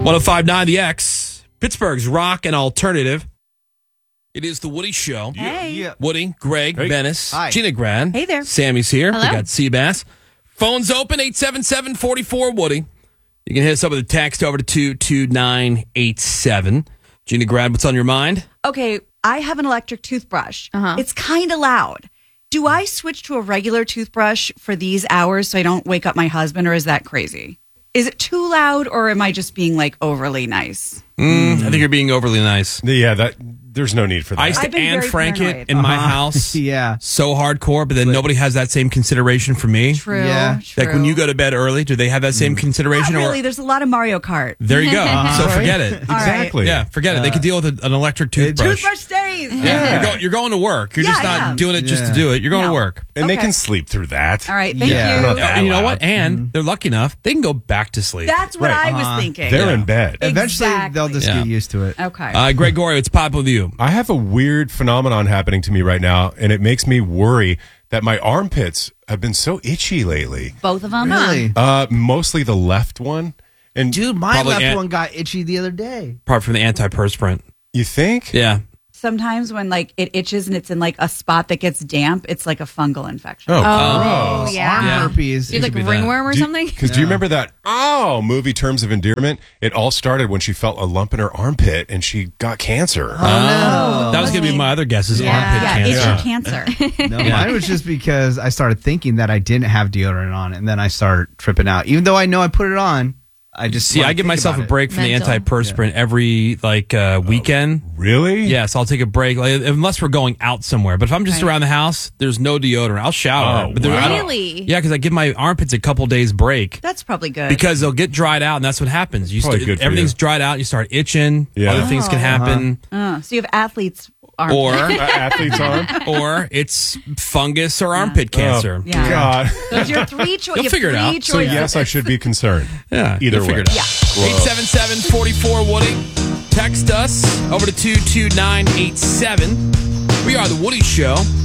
105.9 The X, Pittsburgh's rock and alternative. It is the Woody Show. Hey. Yeah. Woody, Greg, Bennis, Hi. Gina Gran. Hey there. Sammy's here. Hello. We got Seabass. Phone's open, 877-44-WOODY. You can hit us up with a text over to 22987. Gina Gran, what's on your mind? Okay, I have an electric toothbrush. It's kind of loud. Do I switch to a regular toothbrush for these hours so I don't wake up my husband, or is that crazy? Is it too loud, or am I just being like overly nice? I think you're being overly nice. Yeah, there's no need for that. I used I've to been Anne very Frank paranoid. it in my house. Yeah. So hardcore, but then nobody has that same consideration for me. True. Yeah. Like when you go to bed early, do they have that same consideration? Not really. Or There's a lot of Mario Kart. there you go. So forget it. Exactly. Yeah, forget it. They could deal with an electric toothbrush. Toothbrush stays. Yeah, you're going to work. You're just Yeah, not yeah. doing it just to Yeah. do it. You're going No. to work. And they Okay. can sleep through that. All right. Thank Yeah. you. Not that And you know loud. what? And they're lucky enough, they can go back to sleep. That's what Right. I was thinking. They're in bed. Eventually, they'll just Yeah. get used to it. Okay. Gregory, it's pop with you. I have a weird phenomenon happening to me right now, and it makes me worry that my armpits have been so itchy lately. Both of them? Really? Mostly the left one. And Dude, my Probably left Ant- one got itchy the other day. Apart from the antiperspirant. you think? Yeah. Sometimes when like it itches and it's in like a spot that gets damp, it's like a fungal infection. Oh, Oh, yeah. Arm Yeah. herpes. You like be that. ringworm or something? Because do you remember that movie Terms of Endearment? It all started when she felt a lump in her armpit and she got cancer. That was going to be my other guess is Yeah. armpit Yeah, cancer. itchy cancer. No, mine was just because I started thinking that I didn't have deodorant on, and then I started tripping out. Even though I know I put it on, I just See, wanna I give think myself a about it. break from Mental. the antiperspirant every weekend. Really? Yes, I'll take a break, unless we're going out somewhere. But if I'm just around the house, there's no deodorant. I'll shower. Oh, but I don't- Really? Yeah, because I give my armpits a couple days break That's probably good. because they'll get dried out, and that's what happens. Probably good for everything's you. dried out. You start itching. Yeah. Other things can happen, So you have athletes' arms. or Athlete's arm? or it's fungus or armpit cancer. Oh, Yeah. God. Those are your three choices. You'll figure it out. So, yes, I should be concerned. Yeah, Either you'll way. figure it out. 877-44-WOODY. Text us over to 22987. We are the Woody Show.